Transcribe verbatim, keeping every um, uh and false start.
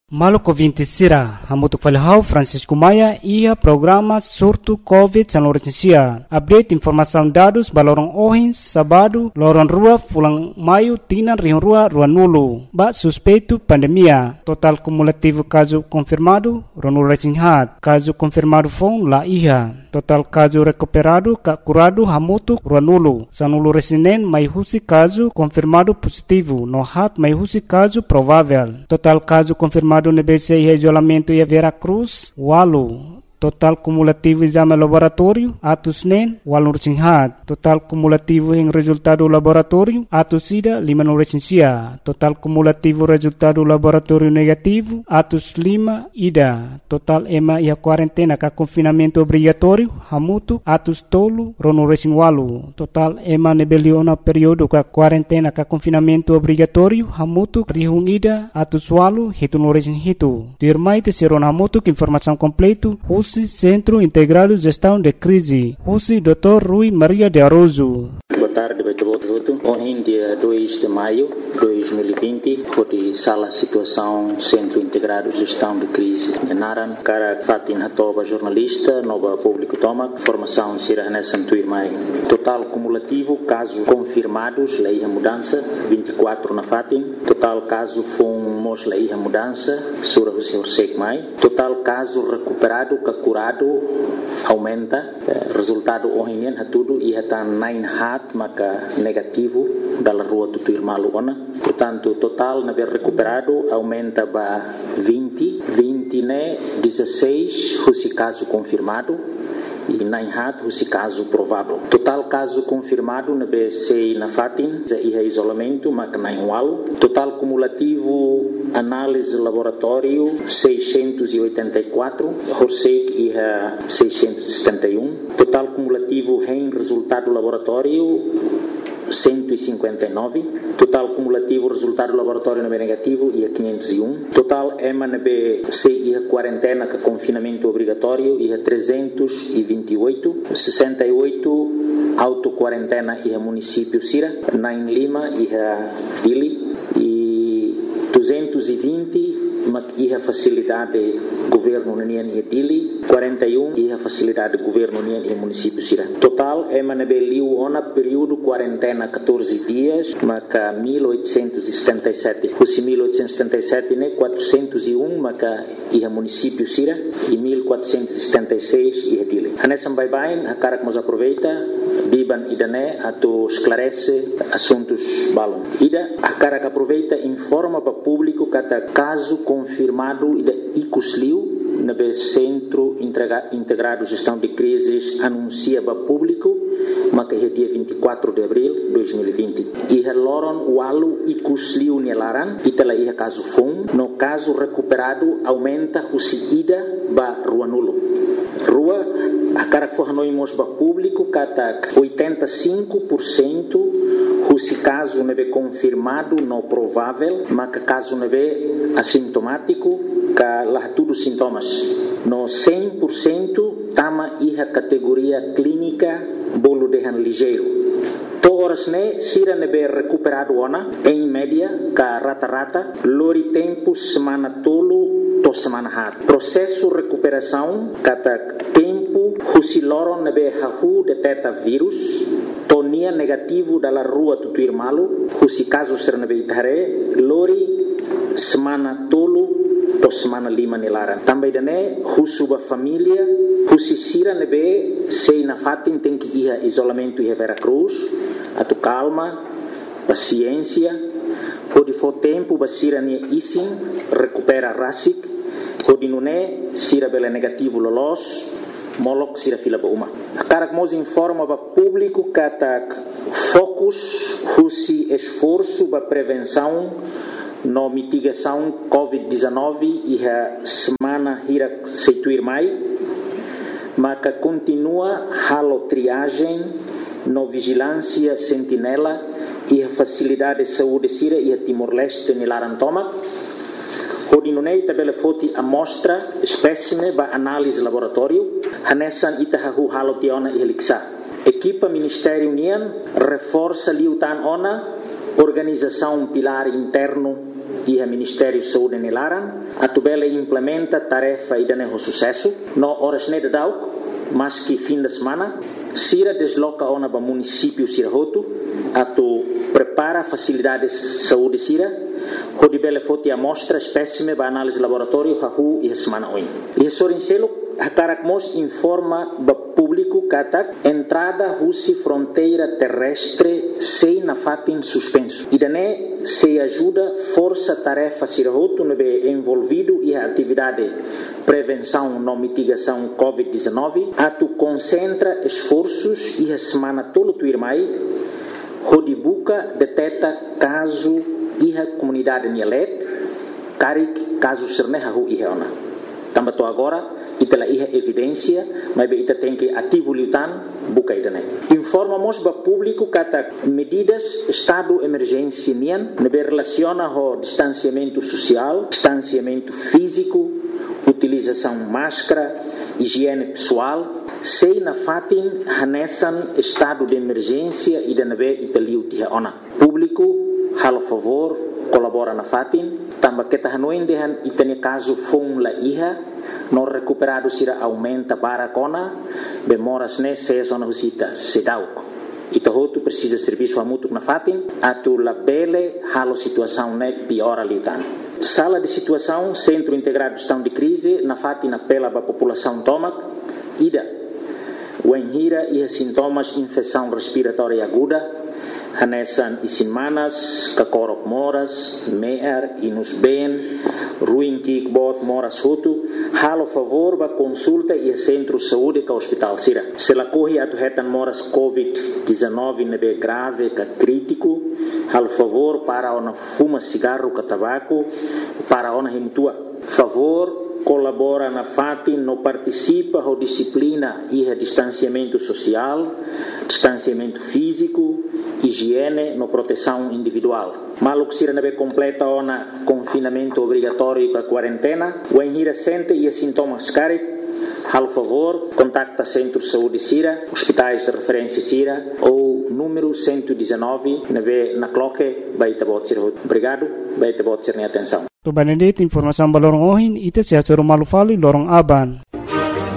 Maluco vinte sira, hamutuk falhau Francisco Maia ia programa surto Covid san Sia. Update informação dados balorong ohin sabado lorong rua fulang maio tina rion rua rua nulu. Ba suspeito pandemia. Total cumulativo caso confirmado ronu recinghat. Caso confirmado fong la iha. Total caso recuperado ka curado hamutuk rua nulu. Sanulu resinen mai husi caso confirmado positivo. No hat mai husi caso provável. Total caso confirmado no B C I isolamento e Vera Cruz, Walu. Total cumulativo exame laboratório, atos nen, walu recinghat. Total cumulativo em resultado laboratório, atos ida, lima no recensia. Total cumulativo resultado laboratório negativo, atos lima, ida. Total ema e a quarentena ka confinamento obrigatório, hamutu, atos tolo, rono recing walu. Total ema nebeliona período ka quarentena ka confinamento obrigatório, hamutu, rihung ida, atos walu, hitu no recing hitu. Dirmai te seron hamutu, informação completo, Centro Integrado de Gestão de Crise, U C I doutor Rui Maria de Aroso. Boa tarde, Beto. Hoje, dia dois de maio de dois mil e vinte, foi sala situação Centro Integrado de Gestão de Crise. Naran, cara Fatin Hatoba, jornalista, nova público toma, formação Sira Nessa Tuirmai. Total cumulativo, casos confirmados, lei a mudança, vinte e quatro na Fatin. Total caso fomos lei a mudança, Sura Hussein Mai. Total caso recuperado, curado, aumenta. Resultado hoje é tudo e está nine hat, maka negativo da rua do Tuirmalu ona. Portanto, total na ver recuperado aumenta para vinte, vinte né, dezesseis, esse caso confirmado e nine hat, esse caso provável. Total caso confirmado na B C na Fatin, e é isolamento, maka nine walo. Total cumulativo análise laboratório seiscentos e oitenta e quatro, Horsek e é seiscentos e setenta e um. Total cumulativo em resultado laboratório cento e cinquenta e nove. Total cumulativo resultado laboratório no B negativo e é quinhentos e um. Total E M A N B C e a quarentena com confinamento obrigatório e é trezentos e vinte e oito. sessenta e oito auto-quarentena e é município Sira. nove Lima e é Dili. E duzentos e vinte e a facilidade governo União e Dili, quarenta e um e a facilidade governo União e município Sira. Total é manabeliu ona período quarentena catorze dias, maca mil oitocentos e setenta e sete. Os mil oitocentos e setenta e sete né quatrocentos e um maca e a município Sira e mil quatrocentos e setenta e seis e a Dili. Anessa bye bye, a cara que nos aproveita, biban idané ato esclarece assuntos balon. Ida a cara que aproveita informa para público cada caso confirmado da Icusliu na Centro Integrado de Gestão de Crises anuncia para público mas é dia vinte e quatro de abril de dois mil e vinte. E a Loron Walu Icusliu Nelaran e tela ia caso fun no caso recuperado aumenta o ida ba rua nulo. Rua a cara que for noimos para público cata oitenta e cinco por cento se caso não é confirmado, não provável, mas que caso não é assintomático, que lá tudo sintomas. No cem por cento, tama a categoria clínica, bolo de han ligeiro. Todas né, sira não é recuperado ona, em média, que rata-rata, lori tempo, semana tolo, to semana hat. Processo recuperação, kata tempo, se loron não é hahu detecta vírus, tonia negativo dalla rua Tutuirmalu, husi caso ser nabeitare, lori semana tolo to semana lima nelaran. Também dane husuba família, husi sira nebe sei na fatin tem que ir isolamento e Vera Cruz, atu calma, paciência, pode for tempo basira ne isin recupera rasik, pode nune sira bela negativo lolos. Molok sira fila ba uma. A cara que nos informa para público que ataca focus, husi esforço para prevenção no mitigação covid dezenove e a semana hira seituir mai, mas que continua halo triagem no vigilância sentinela e a facilidade de saúde sira e a Timor-Leste nilarantoma. Hodinunei tabela foti amostra espécime ba análise laboratório hanesan itahahu halotiona e heliksa. Equipa Ministério União reforça liutan ona organização pilar interno e o Ministério de Saúde Nilaran, a tubela implementa tarefa e danejo sucesso, no horas neda dauk, mas que fim de semana, Sira desloca ona para município Sira Roto, a tu prepara facilidades de saúde Sira, onde bele foti amostra espécime para análise laboratório hahu e a semana oin. E a Sorincelo, a Caracmos informa para público que entrada russa fronteira terrestre sem na fatin suspenso. E daí se ajuda força tarefa Sirahoto no envolvido e a atividade prevenção e mitigação covid dezenove, a tu concentra esforços e a semana todo tu irmai, onde buca detecta caso e a comunidade Nielet, carik caso sernehahu e reona. Também agora ita iha evidência, mas ita tem que ativo lutan buka idane. Informamos para público que medidas estado emergência nian nebe relaciona ho distanciamento social, distanciamento físico, utilização máscara, higiene pessoal, sei na fatin hanesan estado de emergência e nebe ita liutia ona. Público halo favor colabora na fatin, também que tahanoin dehan itane caso fong la iha no recuperado sira aumenta para cona bemoras ne se zona visita sedauk ito hotu precisa serviço amutuk na fatin atu la bele halo situação ne piora litan sala de situação centro integrado de gestão de crise na fatin apela para população tomac ida wenhira e sintomas infecção respiratória aguda hanesan isinmanas, kakorok moras, meer, inus ben, ruim kikbot moras hutu, halo favor ba consulta e centro saúde ka hospital sira. Se la corre atu hetan moras covid dezenove nebe grave ka crítico, halo favor para ona fuma cigarro ka tabaco, para ona himtua. Favor colabora na fatin, no participa ho disciplina e distanciamento social, distanciamento físico, higiene, no proteção individual. Maluk sira nebe completa ona confinamento obrigatório com a quarentena, o enhira sente e sintomas carit, hal favor, contacta Centro de Saúde Sira, hospitais de referência Sira ou número cento e dezenove, nebe na cloque, baita bot sira. Obrigado, baita bot sira atenção. To Benedict informação balorong ohin ite sia coro malufali lorong aban.